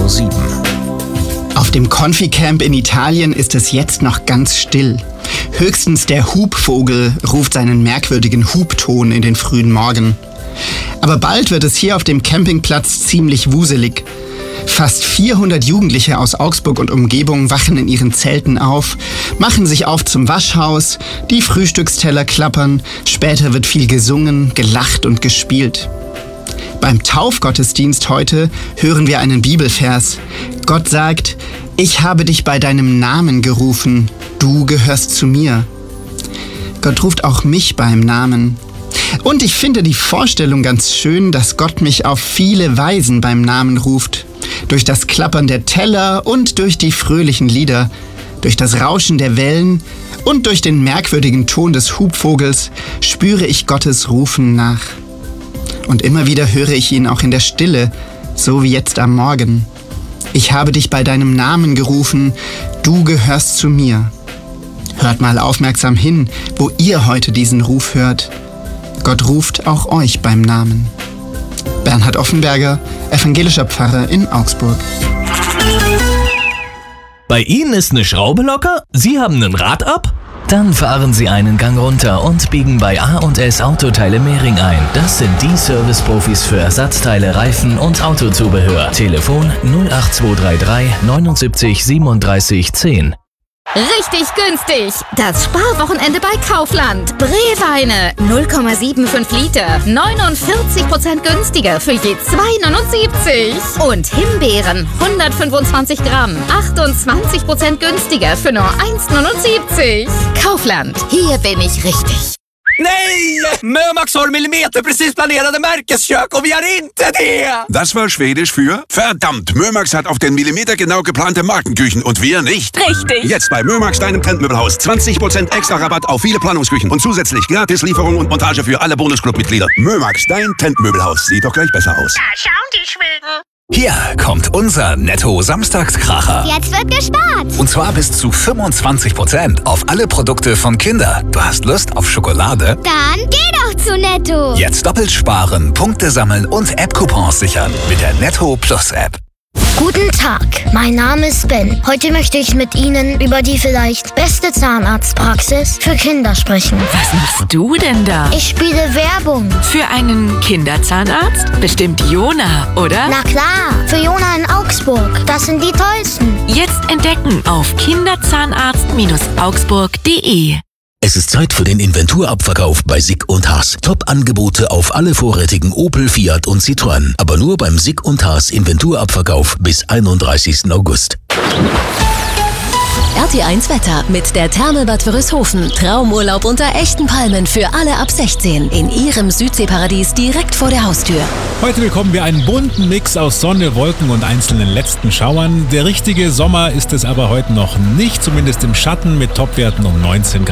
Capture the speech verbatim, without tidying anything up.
sieben. Auf dem Konfi-Camp in Italien ist es jetzt noch ganz still. Höchstens der Hubvogel ruft seinen merkwürdigen Hubton in den frühen Morgen. Aber bald wird es hier auf dem Campingplatz ziemlich wuselig. Fast vierhundert Jugendliche aus Augsburg und Umgebung wachen in ihren Zelten auf, machen sich auf zum Waschhaus, die Frühstücksteller klappern, später wird viel gesungen, gelacht und gespielt. Beim Taufgottesdienst heute hören wir einen Bibelvers. Gott sagt, ich habe dich bei deinem Namen gerufen, du gehörst zu mir. Gott ruft auch mich beim Namen. Und ich finde die Vorstellung ganz schön, dass Gott mich auf viele Weisen beim Namen ruft. Durch das Klappern der Teller und durch die fröhlichen Lieder, durch das Rauschen der Wellen und durch den merkwürdigen Ton des Hubvogels spüre ich Gottes Rufen nach. Und immer wieder höre ich ihn auch in der Stille, so wie jetzt am Morgen. Ich habe dich bei deinem Namen gerufen, du gehörst zu mir. Hört mal aufmerksam hin, wo ihr heute diesen Ruf hört. Gott ruft auch euch beim Namen. Bernhard Offenberger, evangelischer Pfarrer in Augsburg. Bei Ihnen ist eine Schraube locker? Sie haben ein Rad ab? Dann fahren Sie einen Gang runter und biegen bei A und S Autoteile Mehring ein. Das sind die Service-Profis für Ersatzteile, Reifen und Autozubehör. Telefon null acht zwei drei drei neunundsiebzig siebenunddreißig zehn. Richtig günstig! Das Sparwochenende bei Kaufland. Brewweine null Komma fünfundsiebzig Liter, neunundvierzig Prozent günstiger für je zwei Komma neunundsiebzig. Und Himbeeren hundertfünfundzwanzig Gramm, achtundzwanzig Prozent günstiger für nur eins Komma neunundsiebzig. Kaufland, hier bin ich richtig. Nej! Mömax har millimeterprecis planerade Märkeskök och vi har inte det! Das war Schwedisch für verdammt, Mömax hat auf den Millimeter genau geplante Markenküchen und wir nicht. Richtig! Jetzt bei Mömax, deinem Trendmöbelhaus. zwanzig Prozent extra Rabatt auf viele Planungsküchen und zusätzlich gratis Lieferung und Montage für alle Bonusclub-Mitglieder. Mömax, dein Trendmöbelhaus. Sieht doch gleich besser aus. Da schauen die Schweden. Hier kommt unser Netto-Samstagskracher. Jetzt wird gespart. Und zwar bis zu fünfundzwanzig Prozent auf alle Produkte von Kinder. Du hast Lust auf Schokolade? Dann geh doch zu Netto. Jetzt doppelt sparen, Punkte sammeln und App-Coupons sichern mit der Netto Plus App. Guten Tag, mein Name ist Ben. Heute möchte ich mit Ihnen über die vielleicht beste Zahnarztpraxis für Kinder sprechen. Was machst du denn da? Ich spiele Werbung. Für einen Kinderzahnarzt? Bestimmt Jona, oder? Na klar, für Jona in Augsburg. Das sind die tollsten. Jetzt entdecken auf kinderzahnarzt Augsburg punkt de. Es ist Zeit für den Inventurabverkauf bei Sick und Haas. Top-Angebote auf alle vorrätigen Opel, Fiat und Citroën. Aber nur beim Sick und Haas Inventurabverkauf bis einunddreißigsten August. R T eins Wetter mit der Thermelbad Wörishofen. Traumurlaub unter echten Palmen für alle ab sechzehn. In Ihrem Südseeparadies direkt vor der Haustür. Heute bekommen wir einen bunten Mix aus Sonne, Wolken und einzelnen letzten Schauern. Der richtige Sommer ist es aber heute noch nicht, zumindest im Schatten mit Topwerten um neunzehn Grad.